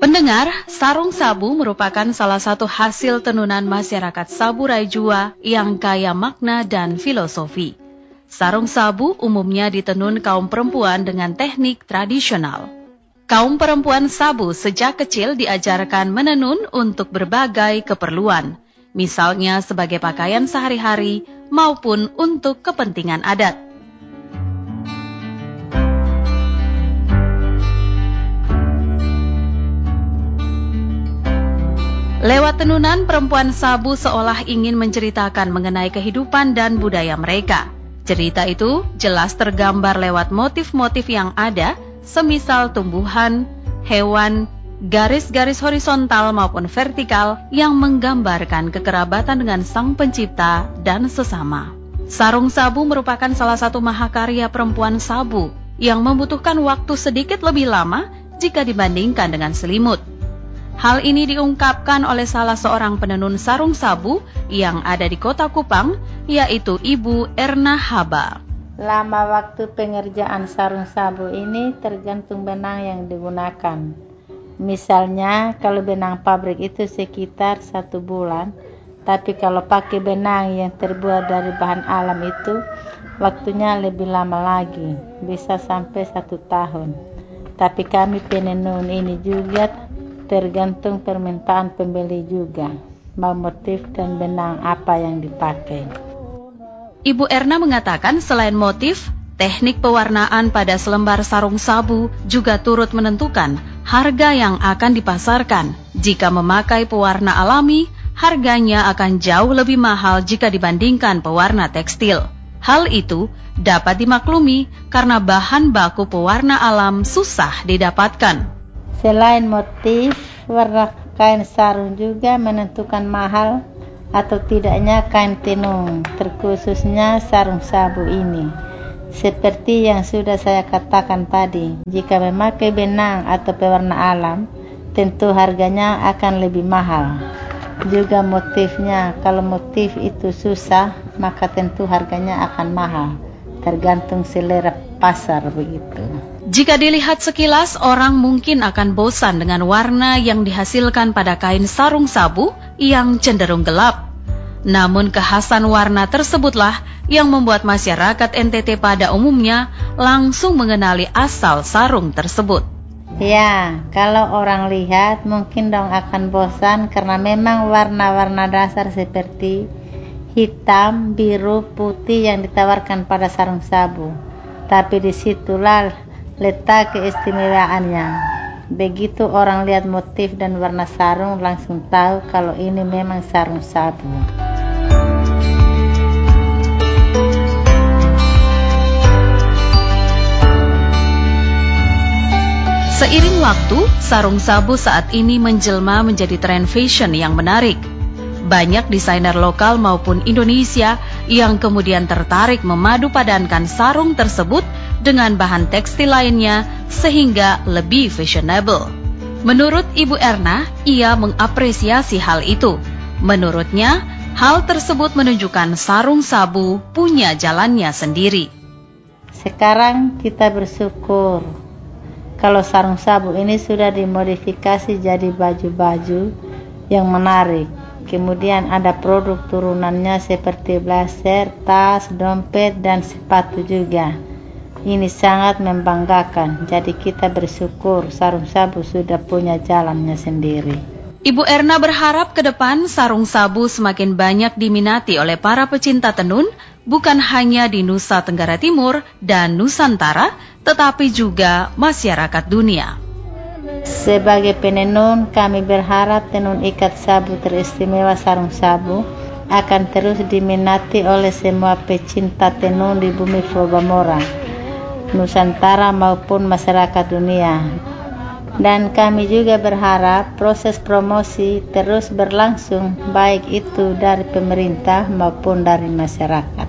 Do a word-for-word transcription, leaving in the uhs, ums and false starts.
Pendengar, sarung sabu merupakan salah satu hasil tenunan masyarakat Saburai Jua yang kaya makna dan filosofi. Sarung sabu umumnya ditenun kaum perempuan dengan teknik tradisional. Kaum perempuan Sabu sejak kecil diajarkan menenun untuk berbagai keperluan, misalnya sebagai pakaian sehari-hari maupun untuk kepentingan adat. Lewat tenunan, perempuan Sabu seolah ingin menceritakan mengenai kehidupan dan budaya mereka. Cerita itu jelas tergambar lewat motif-motif yang ada, semisal tumbuhan, hewan, garis-garis horizontal maupun vertikal yang menggambarkan kekerabatan dengan Sang Pencipta dan sesama. Sarung sabu merupakan salah satu mahakarya perempuan Sabu yang membutuhkan waktu sedikit lebih lama jika dibandingkan dengan selimut. Hal ini diungkapkan oleh salah seorang penenun sarung sabu yang ada di Kota Kupang, yaitu Ibu Erna Haba. Lama waktu pengerjaan sarung sabu ini tergantung benang yang digunakan. Misalnya kalau benang pabrik itu sekitar satu bulan, tapi kalau pakai benang yang terbuat dari bahan alam itu, waktunya lebih lama lagi, bisa sampai satu tahun. Tapi kami penenun ini juga tergantung permintaan pembeli juga, mau motif dan benang apa yang dipakai. Ibu Erna mengatakan selain motif, teknik pewarnaan pada selembar sarung sabu juga turut menentukan harga yang akan dipasarkan. Jika memakai pewarna alami, harganya akan jauh lebih mahal jika dibandingkan pewarna tekstil. Hal itu dapat dimaklumi karena bahan baku pewarna alam susah didapatkan. Selain motif, warna kain sarung juga menentukan mahal atau tidaknya kain tenun, terkhususnya sarung sabu ini. Seperti yang sudah saya katakan tadi, jika memakai benang atau pewarna alam, tentu harganya akan lebih mahal. Juga motifnya, kalau motif itu susah, maka tentu harganya akan mahal, tergantung selera pasar begitu. Jika dilihat sekilas, orang mungkin akan bosan dengan warna yang dihasilkan pada kain sarung sabu yang cenderung gelap. Namun kekhasan warna tersebutlah yang membuat masyarakat N T T pada umumnya langsung mengenali asal sarung tersebut. Ya, kalau orang lihat mungkin dong akan bosan karena memang warna-warna dasar seperti hitam, biru, putih yang ditawarkan pada sarung sabu. Tapi disitulah letak keistimewaannya. Begitu orang lihat motif dan warna sarung langsung tahu kalau ini memang sarung sabu. Seiring waktu, sarung sabu saat ini menjelma menjadi tren fashion yang menarik. Banyak desainer lokal maupun Indonesia yang kemudian tertarik memadu padankan sarung tersebut dengan bahan tekstil lainnya sehingga lebih fashionable. Menurut Ibu Erna, ia mengapresiasi hal itu. Menurutnya, hal tersebut menunjukkan sarung sabu punya jalannya sendiri. Sekarang kita bersyukur kalau sarung sabu ini sudah dimodifikasi jadi baju-baju yang menarik. Kemudian ada produk turunannya seperti blazer, tas, dompet, dan sepatu juga. Ini sangat membanggakan, jadi kita bersyukur sarung sabu sudah punya jalannya sendiri. Ibu Erna berharap ke depan sarung sabu semakin banyak diminati oleh para pecinta tenun, bukan hanya di Nusa Tenggara Timur dan Nusantara, tetapi juga masyarakat dunia. Sebagai penenun, kami berharap tenun ikat sabu teristimewa sarung sabu akan terus diminati oleh semua pecinta tenun di bumi Flobamora, Nusantara maupun masyarakat dunia. Dan kami juga berharap proses promosi terus berlangsung, baik itu dari pemerintah maupun dari masyarakat.